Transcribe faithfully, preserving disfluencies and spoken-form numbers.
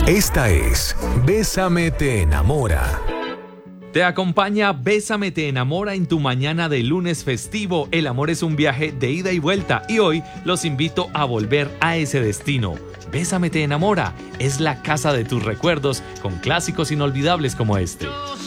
Esta es Bésame te enamora. Te acompaña Bésame te enamora en tu mañana de lunes festivo. El amor es un viaje de ida y vuelta y hoy los invito a volver a ese destino. Bésame te enamora es la casa de tus recuerdos con clásicos inolvidables como este.